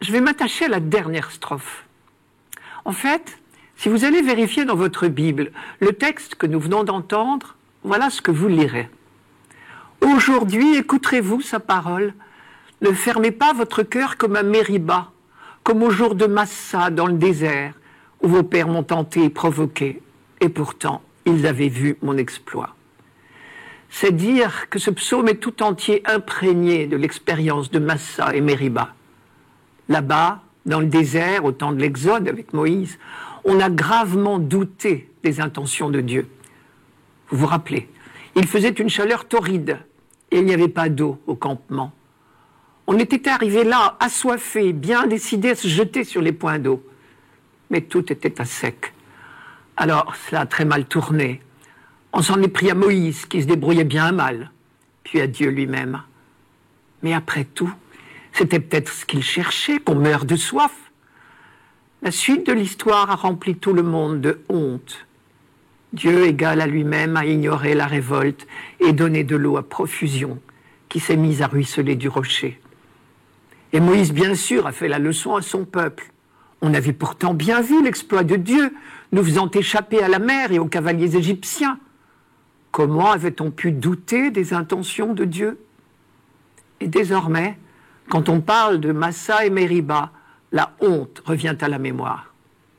je vais m'attacher à la dernière strophe. En fait, si vous allez vérifier dans votre Bible le texte que nous venons d'entendre, voilà ce que vous lirez. Aujourd'hui, écouterez-vous sa parole. Ne fermez pas votre cœur comme à Mériba, comme au jour de Massa dans le désert, où vos pères m'ont tenté et provoqué, et pourtant, ils avaient vu mon exploit. C'est dire que ce psaume est tout entier imprégné de l'expérience de Massa et Mériba. Là-bas, dans le désert, au temps de l'Exode avec Moïse, on a gravement douté des intentions de Dieu. Vous vous rappelez, il faisait une chaleur torride et il n'y avait pas d'eau au campement. On était arrivé là, assoiffés, bien décidés à se jeter sur les points d'eau. Mais tout était à sec. Alors, cela a très mal tourné. On s'en est pris à Moïse, qui se débrouillait bien mal, puis à Dieu lui-même. Mais après tout, c'était peut-être ce qu'il cherchait, qu'on meure de soif. La suite de l'histoire a rempli tout le monde de honte. Dieu, égal à lui-même, a ignoré la révolte et donné de l'eau à profusion, qui s'est mise à ruisseler du rocher. Et Moïse, bien sûr, a fait la leçon à son peuple. On avait pourtant bien vu l'exploit de Dieu, nous faisant échapper à la mer et aux cavaliers égyptiens. Comment avait-on pu douter des intentions de Dieu? Et désormais, quand on parle de Massa et Mériba, la honte revient à la mémoire.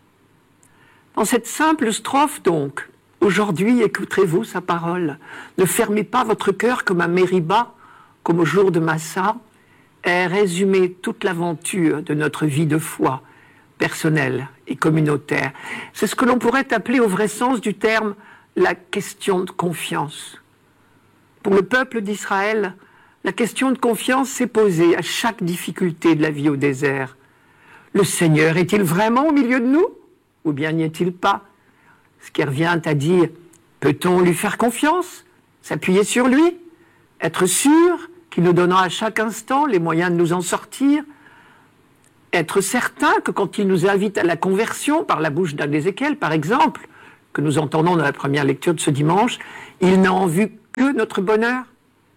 Dans cette simple strophe donc, aujourd'hui écouterez-vous sa parole, ne fermez pas votre cœur comme à Mériba, comme au jour de Massa, est résumée toute l'aventure de notre vie de foi, personnelle et communautaire. C'est ce que l'on pourrait appeler au vrai sens du terme la question de confiance. Pour le peuple d'Israël, la question de confiance s'est posée à chaque difficulté de la vie au désert. Le Seigneur est-il vraiment au milieu de nous? Ou bien n'y est-il pas? Ce qui revient à dire, peut-on lui faire confiance? S'appuyer sur lui? Être sûr qu'il nous donnera à chaque instant les moyens de nous en sortir? Être certain que quand il nous invite à la conversion, par la bouche d'un d'Ézéchiel par exemple, que nous entendons dans la première lecture de ce dimanche, il n'a en vue que notre bonheur?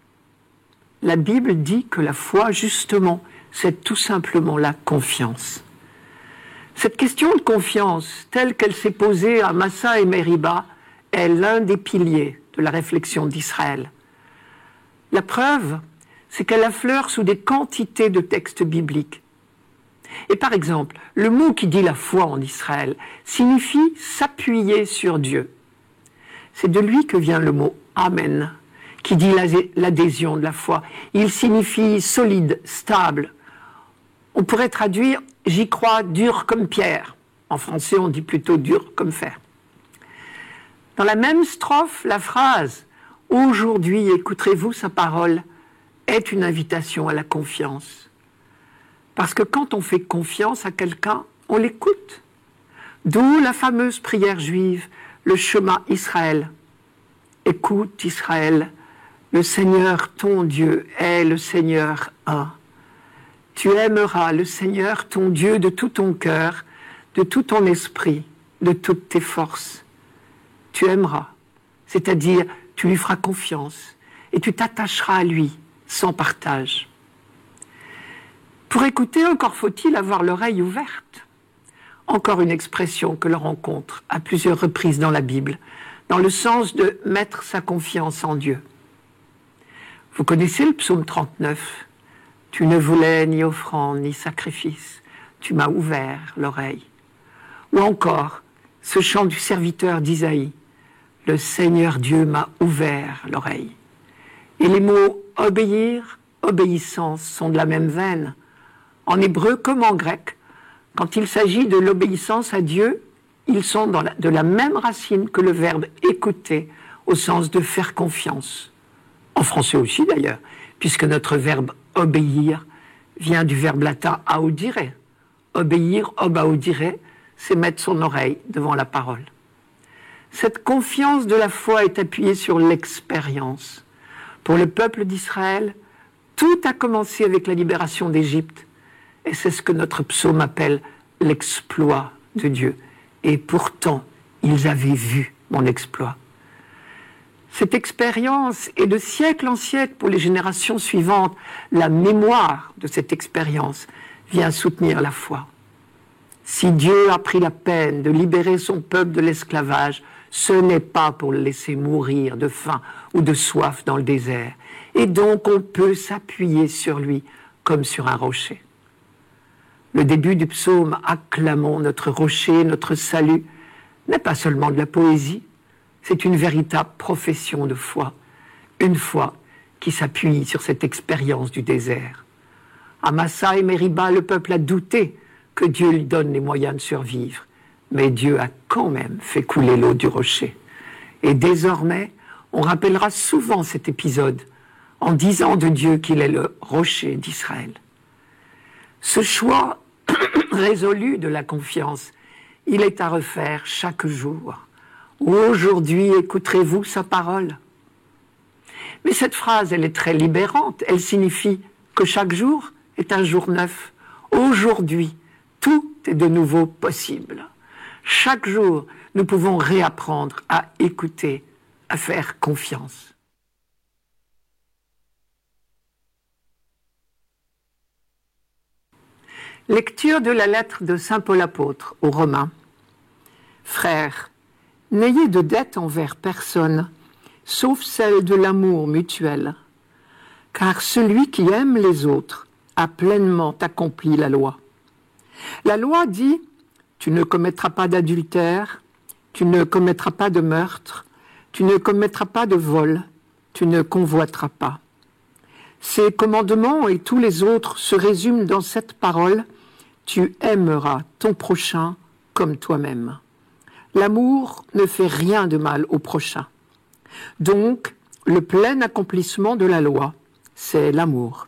La Bible dit que la foi, justement, c'est tout simplement la confiance. Cette question de confiance, telle qu'elle s'est posée à Massa et Mériba, est l'un des piliers de la réflexion d'Israël. La preuve, c'est qu'elle affleure sous des quantités de textes bibliques. Et par exemple, le mot qui dit la foi en Israël signifie s'appuyer sur Dieu. C'est de lui que vient le mot « Amen », qui dit l'adhésion de la foi. Il signifie solide, stable. On pourrait traduire « j'y crois dur comme pierre ». En français, on dit plutôt dur comme fer. Dans la même strophe, la phrase « Aujourd'hui écouterez-vous sa parole » est une invitation à la confiance. Parce que quand on fait confiance à quelqu'un, on l'écoute. D'où la fameuse prière juive, le Shema Israël. Écoute Israël, le Seigneur ton Dieu est le Seigneur un. Tu aimeras le Seigneur ton Dieu de tout ton cœur, de tout ton esprit, de toutes tes forces. Tu aimeras, c'est-à-dire tu lui feras confiance et tu t'attacheras à lui sans partage. Pour écouter, encore faut-il avoir l'oreille ouverte. Encore une expression que l'on rencontre à plusieurs reprises dans la Bible, dans le sens de mettre sa confiance en Dieu. Vous connaissez le psaume 39. Tu ne voulais ni offrande ni sacrifice, tu m'as ouvert l'oreille. Ou encore, ce chant du serviteur d'Isaïe, le Seigneur Dieu m'a ouvert l'oreille. Et les mots obéir, obéissance sont de la même veine. En hébreu comme en grec, quand il s'agit de l'obéissance à Dieu, ils sont de la même racine que le verbe écouter, au sens de faire confiance. En français aussi d'ailleurs, puisque notre verbe obéir vient du verbe latin audire. Obéir, obaudire, c'est mettre son oreille devant la parole. Cette confiance de la foi est appuyée sur l'expérience. Pour le peuple d'Israël, tout a commencé avec la libération d'Égypte. Et c'est ce que notre psaume appelle l'exploit de Dieu. Et pourtant, ils avaient vu mon exploit. Cette expérience est de siècle en siècle pour les générations suivantes. La mémoire de cette expérience vient soutenir la foi. Si Dieu a pris la peine de libérer son peuple de l'esclavage, ce n'est pas pour le laisser mourir de faim ou de soif dans le désert. Et donc on peut s'appuyer sur lui comme sur un rocher. Le début du psaume « Acclamons notre rocher, notre salut » n'est pas seulement de la poésie, c'est une véritable profession de foi, une foi qui s'appuie sur cette expérience du désert. À Massa et Mériba, le peuple a douté que Dieu lui donne les moyens de survivre, mais Dieu a quand même fait couler l'eau du rocher. Et désormais, on rappellera souvent cet épisode en disant de Dieu qu'il est le rocher d'Israël. Ce choix résolu de la confiance, il est à refaire chaque jour. Aujourd'hui, écouterez-vous sa parole. Mais cette phrase, elle est très libérante. Elle signifie que chaque jour est un jour neuf. Aujourd'hui, tout est de nouveau possible. Chaque jour, nous pouvons réapprendre à écouter, à faire confiance. Lecture de la lettre de saint Paul apôtre aux Romains. Frères, n'ayez de dette envers personne, sauf celle de l'amour mutuel. Car celui qui aime les autres a pleinement accompli la loi. La loi dit « Tu ne commettras pas d'adultère, tu ne commettras pas de meurtre, tu ne commettras pas de vol, tu ne convoiteras pas. » Ces commandements et tous les autres se résument dans cette parole « Tu aimeras ton prochain comme toi-même. » L'amour ne fait rien de mal au prochain. Donc, le plein accomplissement de la loi, c'est l'amour.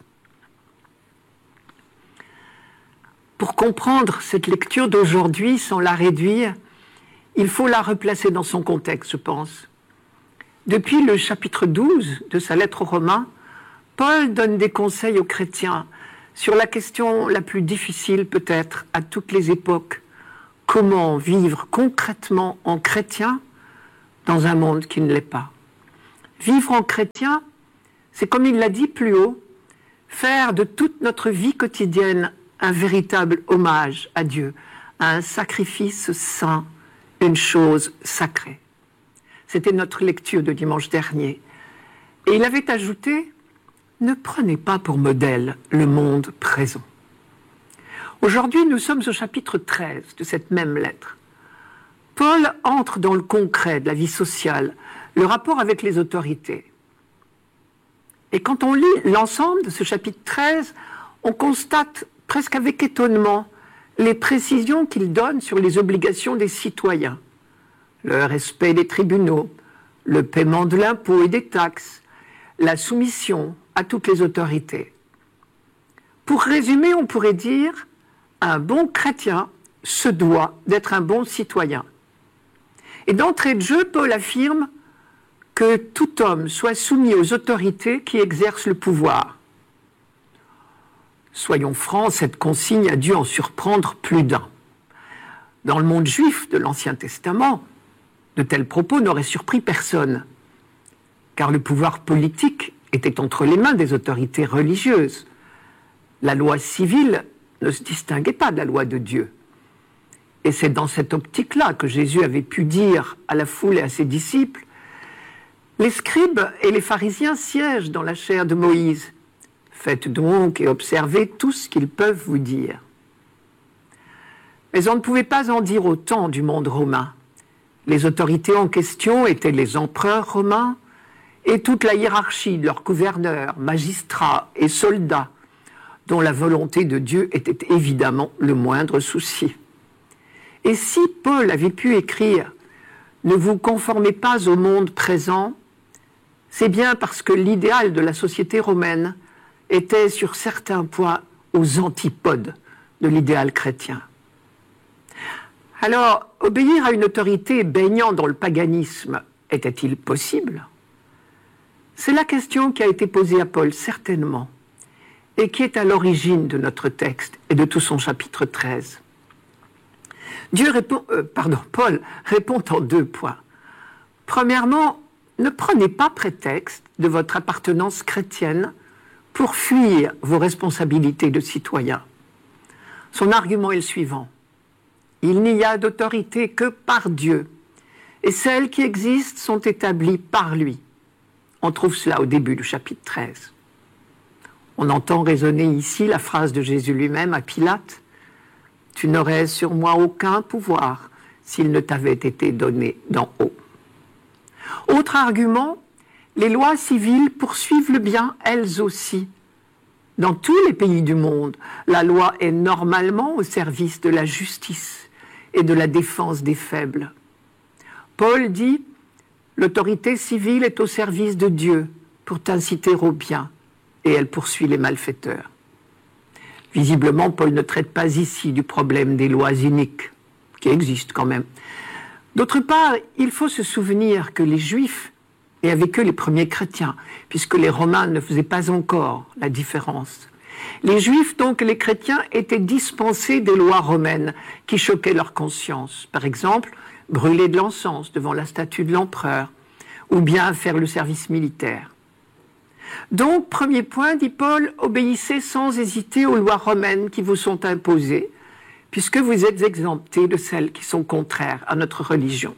Pour comprendre cette lecture d'aujourd'hui sans la réduire, il faut la replacer dans son contexte, je pense. Depuis le chapitre 12 de sa lettre aux Romains, Paul donne des conseils aux chrétiens sur la question la plus difficile peut-être à toutes les époques. Comment vivre concrètement en chrétien dans un monde qui ne l'est pas? Vivre en chrétien, c'est comme il l'a dit plus haut, faire de toute notre vie quotidienne un véritable hommage à Dieu, à un sacrifice saint, une chose sacrée. C'était notre lecture de dimanche dernier. Et il avait ajouté, ne prenez pas pour modèle le monde présent. Aujourd'hui, nous sommes au chapitre 13 de cette même lettre. Paul entre dans le concret de la vie sociale, le rapport avec les autorités. Et quand on lit l'ensemble de ce chapitre 13, on constate presque avec étonnement les précisions qu'il donne sur les obligations des citoyens, le respect des tribunaux, le paiement de l'impôt et des taxes, la soumission à toutes les autorités. Pour résumer, on pourrait dire un bon chrétien se doit d'être un bon citoyen. Et d'entrée de jeu, Paul affirme que tout homme soit soumis aux autorités qui exercent le pouvoir. Soyons francs, cette consigne a dû en surprendre plus d'un. Dans le monde juif de l'Ancien Testament, de tels propos n'auraient surpris personne, car le pouvoir politique était entre les mains des autorités religieuses. La loi civile ne se distinguait pas de la loi de Dieu. Et c'est dans cette optique-là que Jésus avait pu dire à la foule et à ses disciples « Les scribes et les pharisiens siègent dans la chair de Moïse. Faites donc et observez tout ce qu'ils peuvent vous dire. » Mais on ne pouvait pas en dire autant du monde romain. Les autorités en question étaient les empereurs romains et toute la hiérarchie de leurs gouverneurs, magistrats et soldats, dont la volonté de Dieu était évidemment le moindre souci. Et si Paul avait pu écrire « Ne vous conformez pas au monde présent », c'est bien parce que l'idéal de la société romaine était sur certains points aux antipodes de l'idéal chrétien. Alors, obéir à une autorité baignant dans le paganisme était-il possible? C'est la question qui a été posée à Paul, certainement, et qui est à l'origine de notre texte et de tout son chapitre 13. Paul répond en 2 points. Premièrement, ne prenez pas prétexte de votre appartenance chrétienne pour fuir vos responsabilités de citoyen. Son argument est le suivant. Il n'y a d'autorité que par Dieu, et celles qui existent sont établies par lui. On trouve cela au début du chapitre 13. On entend résonner ici la phrase de Jésus lui-même à Pilate. « Tu n'aurais sur moi aucun pouvoir s'il ne t'avait été donné d'en haut. » Autre argument, les lois civiles poursuivent le bien elles aussi. Dans tous les pays du monde, la loi est normalement au service de la justice et de la défense des faibles. Paul dit « L'autorité civile est au service de Dieu pour t'inciter au bien, et elle poursuit les malfaiteurs. » Visiblement, Paul ne traite pas ici du problème des lois iniques, qui existent quand même. D'autre part, il faut se souvenir que les Juifs, et avec eux les premiers chrétiens, puisque les Romains ne faisaient pas encore la différence, les Juifs, donc les chrétiens, étaient dispensés des lois romaines qui choquaient leur conscience. Par exemple, brûler de l'encens devant la statue de l'empereur, ou bien faire le service militaire. Donc, premier point, dit Paul, obéissez sans hésiter aux lois romaines qui vous sont imposées, puisque vous êtes exemptés de celles qui sont contraires à notre religion.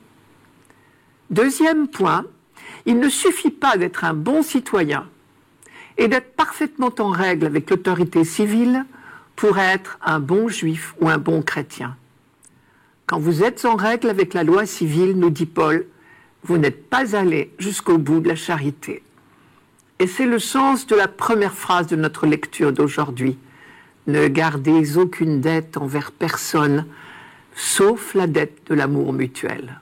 Deuxième point, il ne suffit pas d'être un bon citoyen et d'être parfaitement en règle avec l'autorité civile pour être un bon juif ou un bon chrétien. Quand vous êtes en règle avec la loi civile, nous dit Paul, vous n'êtes pas allé jusqu'au bout de la charité. Et c'est le sens de la première phrase de notre lecture d'aujourd'hui. Ne gardez aucune dette envers personne, sauf la dette de l'amour mutuel.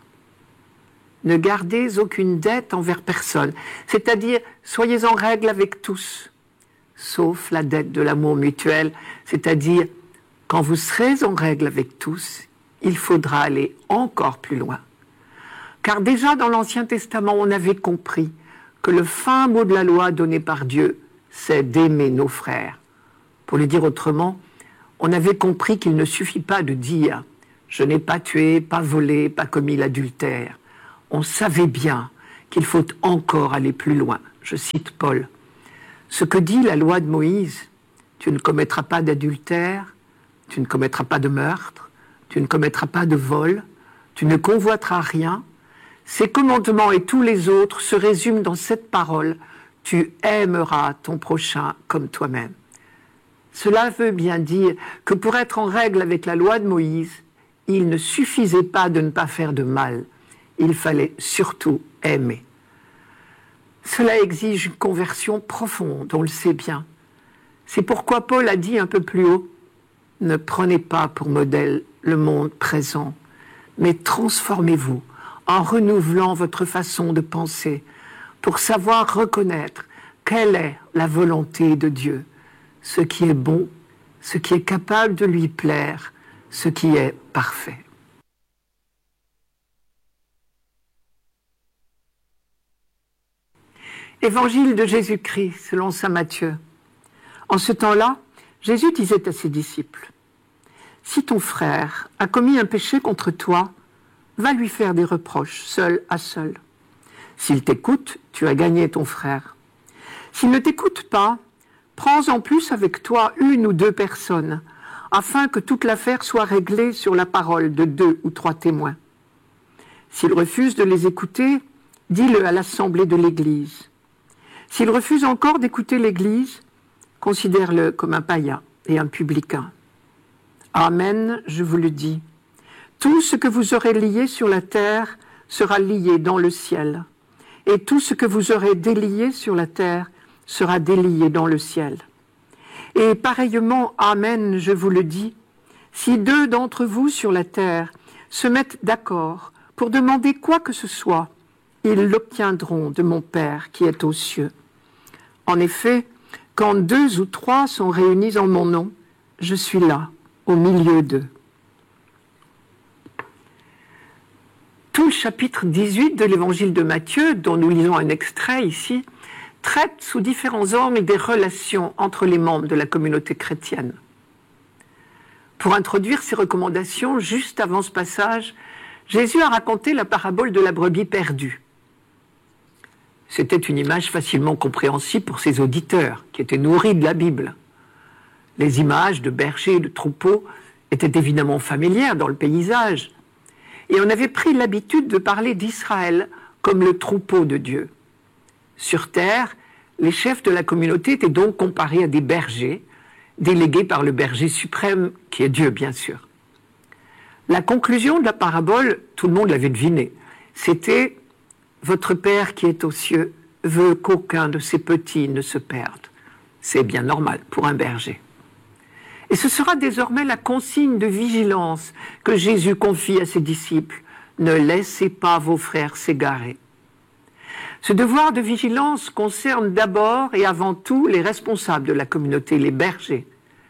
Ne gardez aucune dette envers personne, c'est-à-dire soyez en règle avec tous, sauf la dette de l'amour mutuel, c'est-à-dire quand vous serez en règle avec tous, il faudra aller encore plus loin. Car déjà dans l'Ancien Testament, on avait compris que le fin mot de la loi donnée par Dieu, c'est d'aimer nos frères. Pour le dire autrement, on avait compris qu'il ne suffit pas de dire « je n'ai pas tué, pas volé, pas commis l'adultère ». On savait bien qu'il faut encore aller plus loin. Je cite Paul. « Ce que dit la loi de Moïse, tu ne commettras pas d'adultère, tu ne commettras pas de meurtre, tu ne commettras pas de vol, tu ne convoiteras rien. Ces commandements et tous les autres se résument dans cette parole, tu aimeras ton prochain comme toi-même. » Cela veut bien dire que pour être en règle avec la loi de Moïse, il ne suffisait pas de ne pas faire de mal, il fallait surtout aimer. Cela exige une conversion profonde, on le sait bien. C'est pourquoi Paul a dit un peu plus haut, ne prenez pas pour modèle le monde présent, mais transformez-vous en renouvelant votre façon de penser pour savoir reconnaître quelle est la volonté de Dieu, ce qui est bon, ce qui est capable de lui plaire, ce qui est parfait. Évangile de Jésus-Christ selon saint Matthieu. En ce temps-là, Jésus disait à ses disciples, « Si ton frère a commis un péché contre toi, va lui faire des reproches, seul à seul. S'il t'écoute, tu as gagné ton frère. S'il ne t'écoute pas, prends en plus avec toi 1 ou 2 personnes, afin que toute l'affaire soit réglée sur la parole de 2 ou 3 témoins. S'il refuse de les écouter, dis-le à l'assemblée de l'Église. S'il refuse encore d'écouter l'Église, considère-le comme un païen et un publicain. Amen, je vous le dis. Tout ce que vous aurez lié sur la terre sera lié dans le ciel, et tout ce que vous aurez délié sur la terre sera délié dans le ciel. Et pareillement, amen, je vous le dis, si 2 d'entre vous sur la terre se mettent d'accord pour demander quoi que ce soit, ils l'obtiendront de mon Père qui est aux cieux. En effet, quand 2 ou 3 sont réunis en mon nom, je suis là, au milieu d'eux. Tout le chapitre 18 de l'évangile de Matthieu, dont nous lisons un extrait ici, traite sous différents angles des relations entre les membres de la communauté chrétienne. Pour introduire ces recommandations, juste avant ce passage, Jésus a raconté la parabole de la brebis perdue. C'était une image facilement compréhensible pour ses auditeurs, qui étaient nourris de la Bible. Les images de bergers et de troupeaux étaient évidemment familières dans le paysage. Et on avait pris l'habitude de parler d'Israël comme le troupeau de Dieu. Sur terre, les chefs de la communauté étaient donc comparés à des bergers, délégués par le berger suprême, qui est Dieu, bien sûr. La conclusion de la parabole, tout le monde l'avait deviné, c'était « Votre Père qui est aux cieux veut qu'aucun de ses petits ne se perde ». C'est bien normal pour un berger. Et ce sera désormais la consigne de vigilance que Jésus confie à ses disciples. Ne laissez pas vos frères s'égarer. Ce devoir de vigilance concerne d'abord et avant tout les responsables de la communauté, les bergers.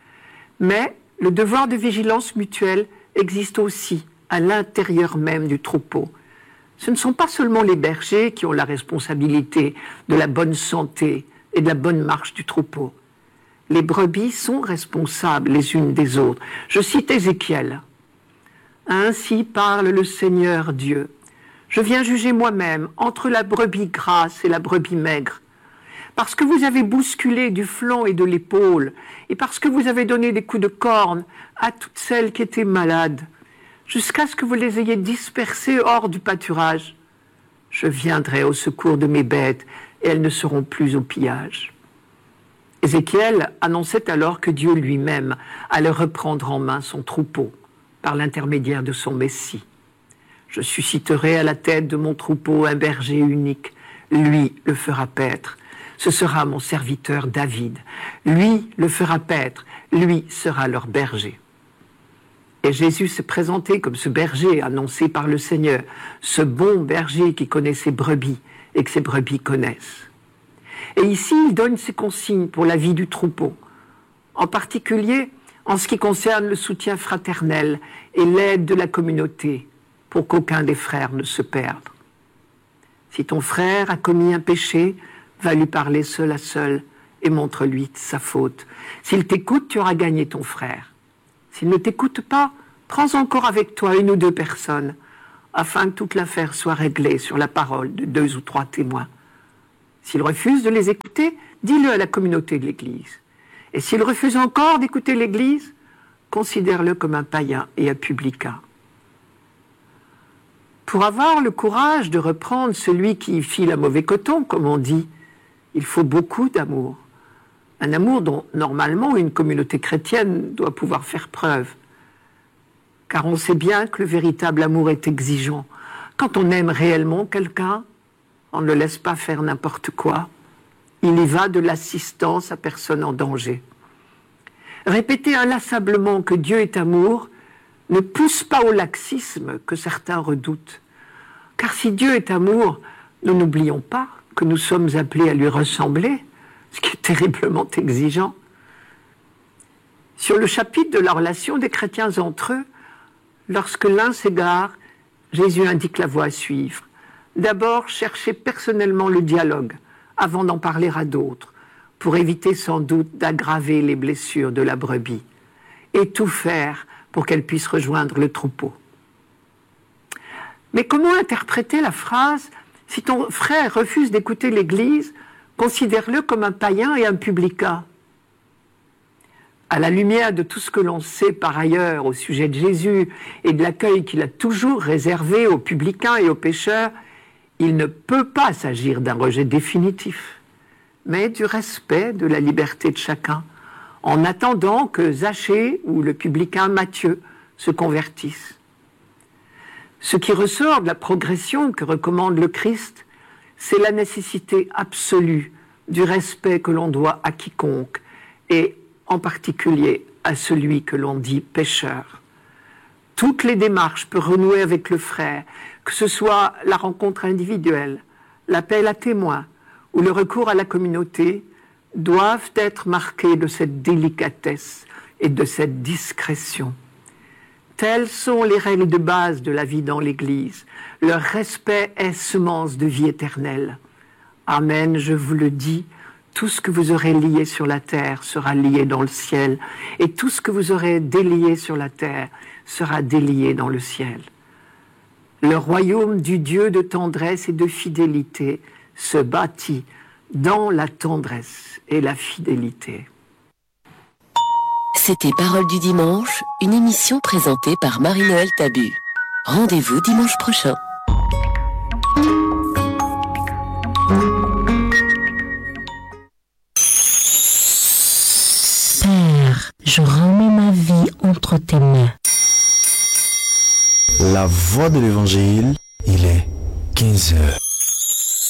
Mais le devoir de vigilance mutuelle existe aussi à l'intérieur même du troupeau. Ce ne sont pas seulement les bergers qui ont la responsabilité de la bonne santé et de la bonne marche du troupeau. Les brebis sont responsables les unes des autres. Je cite Ézéchiel. « Ainsi parle le Seigneur Dieu. Je viens juger moi-même entre la brebis grasse et la brebis maigre. Parce que vous avez bousculé du flanc et de l'épaule, et parce que vous avez donné des coups de corne à toutes celles qui étaient malades, jusqu'à ce que vous les ayez dispersées hors du pâturage, je viendrai au secours de mes bêtes, et elles ne seront plus au pillage. » Ézéchiel annonçait alors que Dieu lui-même allait reprendre en main son troupeau par l'intermédiaire de son Messie. « Je susciterai à la tête de mon troupeau un berger unique, lui le fera paître. Ce sera mon serviteur David. Lui le fera paître, lui sera leur berger. » Et Jésus s'est présenté comme ce berger annoncé par le Seigneur, ce bon berger qui connaît ses brebis et que ses brebis connaissent. Et ici, il donne ses consignes pour la vie du troupeau, en particulier en ce qui concerne le soutien fraternel et l'aide de la communauté, pour qu'aucun des frères ne se perde. Si ton frère a commis un péché, va lui parler seul à seul et montre-lui sa faute. S'il t'écoute, tu auras gagné ton frère. S'il ne t'écoute pas, prends encore avec toi une ou deux personnes, afin que toute l'affaire soit réglée sur la parole de 2 ou 3 témoins. S'il refuse de les écouter, dis-le à la communauté de l'Église. Et s'il refuse encore d'écouter l'Église, considère-le comme un païen et un publicain. Pour avoir le courage de reprendre celui qui file à mauvais coton, comme on dit, il faut beaucoup d'amour. Un amour dont, normalement, une communauté chrétienne doit pouvoir faire preuve. Car on sait bien que le véritable amour est exigeant. Quand on aime réellement quelqu'un, on ne le laisse pas faire n'importe quoi. Il y va de l'assistance à personne en danger. Répéter inlassablement que Dieu est amour ne pousse pas au laxisme que certains redoutent. Car si Dieu est amour, nous n'oublions pas que nous sommes appelés à lui ressembler, ce qui est terriblement exigeant. Sur le chapitre de la relation des chrétiens entre eux, lorsque l'un s'égare, Jésus indique la voie à suivre. D'abord, chercher personnellement le dialogue avant d'en parler à d'autres, pour éviter sans doute d'aggraver les blessures de la brebis, et tout faire pour qu'elle puisse rejoindre le troupeau. Mais comment interpréter la phrase « Si ton frère refuse d'écouter l'Église, considère-le comme un païen et un publicain » À la lumière de tout ce que l'on sait par ailleurs au sujet de Jésus et de l'accueil qu'il a toujours réservé aux publicains et aux pécheurs, il ne peut pas s'agir d'un rejet définitif, mais du respect de la liberté de chacun, en attendant que Zachée ou le publicain Matthieu se convertissent. Ce qui ressort de la progression que recommande le Christ, c'est la nécessité absolue du respect que l'on doit à quiconque, et en particulier à celui que l'on dit pécheur. Toutes les démarches pour renouer avec le frère, que ce soit la rencontre individuelle, l'appel à témoins ou le recours à la communauté, doivent être marquées de cette délicatesse et de cette discrétion. Telles sont les règles de base de la vie dans l'Église. Leur respect est semence de vie éternelle. Amen, je vous le dis, tout ce que vous aurez lié sur la terre sera lié dans le ciel, et tout ce que vous aurez délié sur la terre sera délié dans le ciel. Le royaume du Dieu de tendresse et de fidélité se bâtit dans la tendresse et la fidélité. C'était Paroles du dimanche, une émission présentée par Marie-Noël Tabu. Rendez-vous dimanche prochain. Père, je remets ma vie entre tes mains. La voix de l'évangile, il est 15 heures.